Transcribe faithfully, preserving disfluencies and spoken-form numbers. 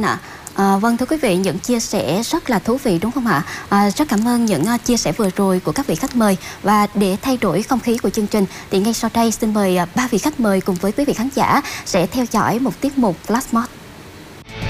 ạ. À, vâng thưa quý vị, những chia sẻ rất là thú vị đúng không ạ? À, rất cảm ơn những uh, chia sẻ vừa rồi của các vị khách mời. Và để thay đổi không khí của chương trình thì ngay sau đây xin mời uh, ba vị khách mời cùng với quý vị khán giả sẽ theo dõi một tiết mục Flash Mob.